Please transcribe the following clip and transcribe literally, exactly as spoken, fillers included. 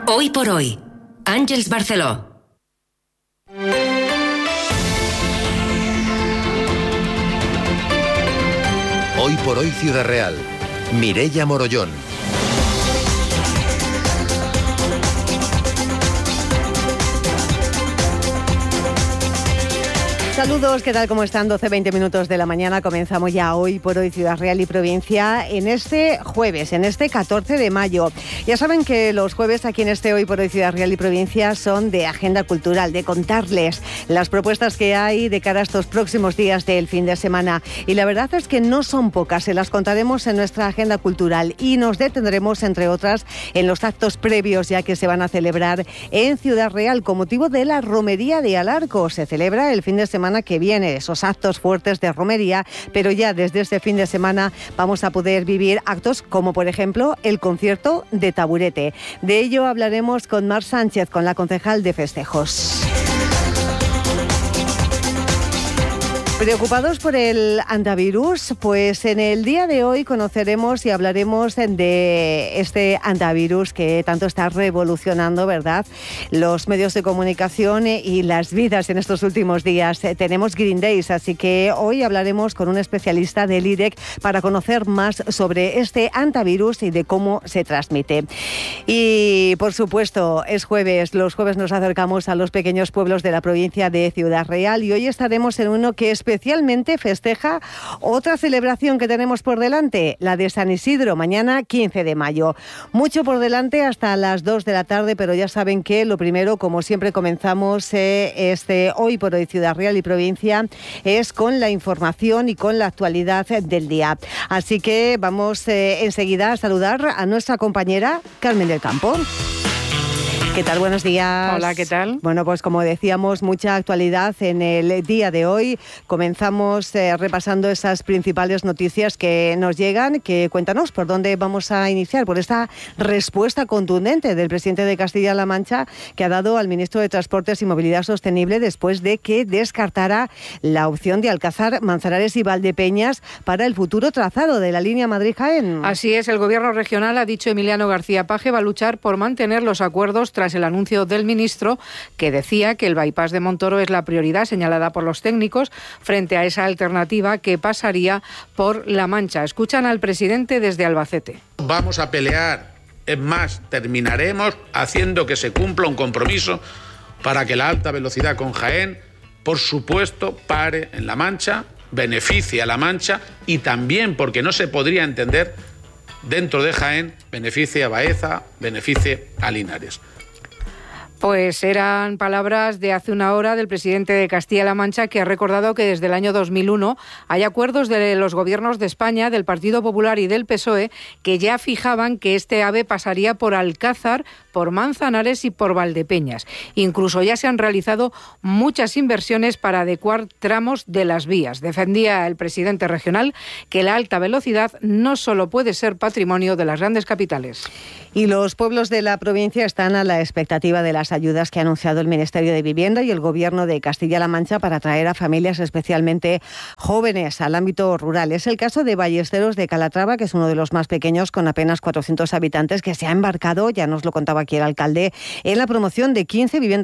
Hoy por hoy, Àngels Barceló. Hoy por hoy Ciudad Real, Mireia Morollón. Saludos, ¿qué tal? ¿Cómo están? doce veinte minutos de la mañana. Comenzamos ya Hoy por Hoy Ciudad Real y Provincia en este jueves, en este catorce de mayo. Ya saben que los jueves aquí en este Hoy por Hoy Ciudad Real y Provincia son de agenda cultural, de contarles las propuestas que hay de cara a estos próximos días del fin de semana. Y la verdad es que no son pocas, se las contaremos en nuestra agenda cultural y nos detendremos, entre otras, en los actos previos ya que se van a celebrar en Ciudad Real con motivo de la Romería de Alarco. Se celebra el fin de semana que viene, esos actos fuertes de romería, pero ya desde este fin de semana vamos a poder vivir actos como, por ejemplo, el concierto de Taburete. De ello hablaremos con Mar Sánchez, con la concejal de festejos. ¿Preocupados por el hantavirus? Pues en el día de hoy conoceremos y hablaremos de este hantavirus que tanto está revolucionando, ¿verdad?, los medios de comunicación y las vidas en estos últimos días. Tenemos Green Days, así que hoy hablaremos con un especialista del I D E C para conocer más sobre este hantavirus y de cómo se transmite. Y, por supuesto, es jueves. Los jueves nos acercamos a los pequeños pueblos de la provincia de Ciudad Real y hoy estaremos en uno que es especialmente festeja otra celebración que tenemos por delante, la de San Isidro, mañana quince de mayo. Mucho por delante hasta las dos de la tarde, pero ya saben que lo primero, como siempre comenzamos eh, este Hoy por Hoy Ciudad Real y Provincia, es con la información y con la actualidad del día. Así que vamos eh, enseguida a saludar a nuestra compañera Carmen del Campo. ¿Qué tal? Buenos días. Hola, ¿qué tal? Bueno, pues como decíamos, mucha actualidad en el día de hoy. Comenzamos eh, repasando esas principales noticias que nos llegan. Que cuéntanos por dónde vamos a iniciar, por esta respuesta contundente del presidente de Castilla-La Mancha que ha dado al ministro de Transportes y Movilidad Sostenible después de que descartara la opción de Alcázar, Manzanares y Valdepeñas para el futuro trazado de la línea Madrid-Jaén. Así es, el gobierno regional, ha dicho Emiliano García Paje, va a luchar por mantener los acuerdos tras el anuncio del ministro que decía que el bypass de Montoro es la prioridad señalada por los técnicos frente a esa alternativa que pasaría por La Mancha. Escuchan al presidente desde Albacete. Vamos a pelear, es más, terminaremos haciendo que se cumpla un compromiso para que la alta velocidad con Jaén, por supuesto, pare en La Mancha, beneficie a La Mancha y también, porque no se podría entender, dentro de Jaén, beneficie a Baeza, beneficie a Linares. Pues eran palabras de hace una hora del presidente de Castilla-La Mancha, que ha recordado que desde el año dos mil uno hay acuerdos de los gobiernos de España, del Partido Popular y del P S O E que ya fijaban que este AVE pasaría por Alcázar, por Manzanares y por Valdepeñas. Incluso ya se han realizado muchas inversiones para adecuar tramos de las vías. Defendía el presidente regional que la alta velocidad no solo puede ser patrimonio de las grandes capitales. Y los pueblos de la provincia están a la expectativa de las ayudas que ha anunciado el Ministerio de Vivienda y el Gobierno de Castilla-La Mancha para atraer a familias especialmente jóvenes al ámbito rural. Es el caso de Ballesteros de Calatrava, que es uno de los más pequeños con apenas cuatrocientos habitantes, que se ha embarcado, ya nos lo contaba aquí el alcalde, en la promoción de quince viviendas